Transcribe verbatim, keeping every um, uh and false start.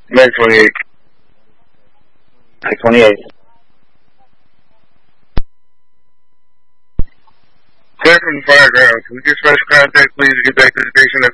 May twenty-eighth. May twenty-eighth. Clear from the fire ground. Can we get special contact, please, to get back to the station